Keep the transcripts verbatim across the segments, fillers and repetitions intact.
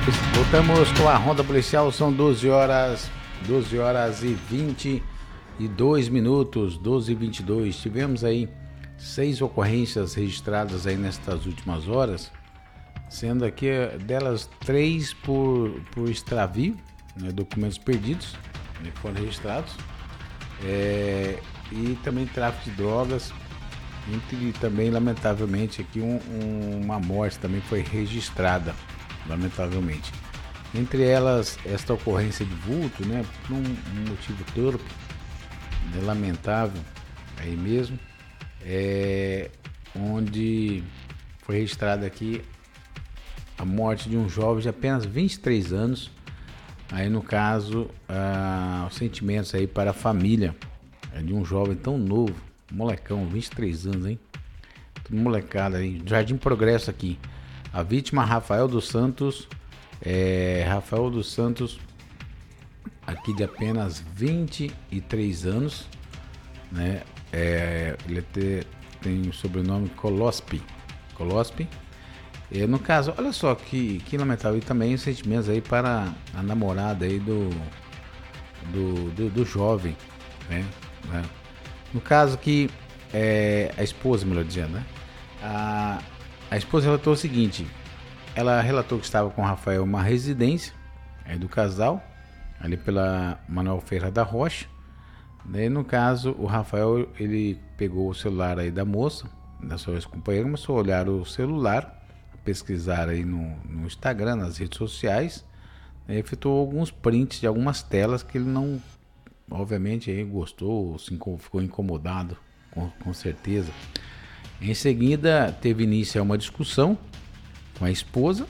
Voltamos com a ronda policial, são doze horas, doze horas e vinte e dois minutos, doze e vinte e dois. Tivemos aí seis ocorrências registradas aí nestas últimas horas, sendo aqui delas três por, por extravio, né, documentos perdidos, né, que foram registrados, é, e também tráfico de drogas, e também, lamentavelmente, aqui um, um, uma morte também foi registrada, lamentavelmente. Entre elas, esta ocorrência de vulto, né, por um, um motivo torpe, né, lamentável, aí mesmo, é, onde foi registrada aqui a morte de um jovem de apenas vinte e três anos. Aí, no caso, ah, os sentimentos aí para a família de um jovem tão novo, molecão, vinte e três anos, hein? Tudo molecada aí, Jardim Progresso aqui. A vítima, Rafael dos Santos, é, Rafael dos Santos, aqui de apenas vinte e três anos, né? É, ele te, tem o sobrenome Colospe, Colospe. É, no caso, olha só que, que lamentável, e também os sentimentos aí para a namorada aí do, do, do, do jovem, né? né? No caso que é, a esposa, melhor dizendo, né? A, a esposa relatou o seguinte: ela relatou que estava com o Rafael em uma residência aí do casal, ali pela Manuel Ferreira da Rocha. Daí, no caso, o Rafael, ele pegou o celular aí da moça, da sua ex-companheira, começou a olhar o celular, pesquisar aí no, no Instagram, nas redes sociais, né, efetuou alguns prints de algumas telas que ele não, obviamente, aí gostou, se, ficou incomodado, com, com certeza. Em seguida, teve início a uma discussão com a esposa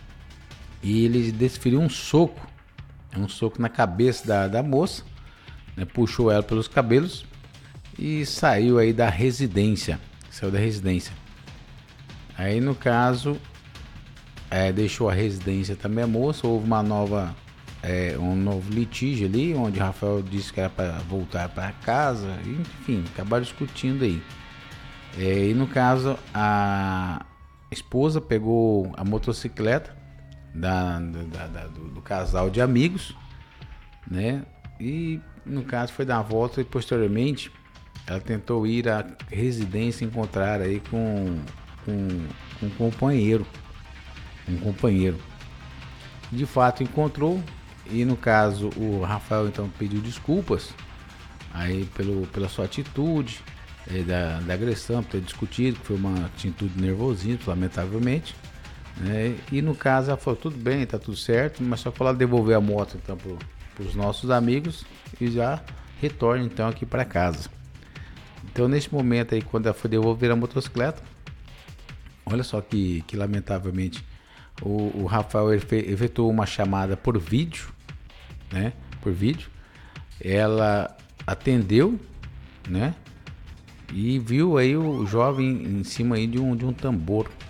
e ele desferiu um soco, um soco na cabeça da, da moça, né, puxou ela pelos cabelos e saiu aí da residência, saiu da residência. Aí, no caso, é, deixou a residência também a moça, houve uma nova, é, um novo litígio ali, onde Rafael disse que era para voltar para casa, enfim, acabaram discutindo aí. É, e no caso, a esposa pegou a motocicleta da, da, da, do, do casal de amigos, né? E no caso foi dar uma volta e posteriormente ela tentou ir à residência encontrar aí com com, com um companheiro, um companheiro. De fato encontrou e no caso o Rafael então pediu desculpas aí pelo, pela sua atitude, é, da, da agressão, por ter discutido, que foi uma atitude nervosismo, lamentavelmente, né? E no caso ela falou, tudo bem, tá tudo certo, mas só falar devolver a moto então para os nossos amigos e já retorna então aqui para casa. Então nesse momento aí, quando ela foi devolver a motocicleta, olha só que, que lamentavelmente o, o Rafael efetuou uma chamada por vídeo, né? Por vídeo. Ela atendeu, né? E viu aí o jovem em cima aí de um, de um tambor,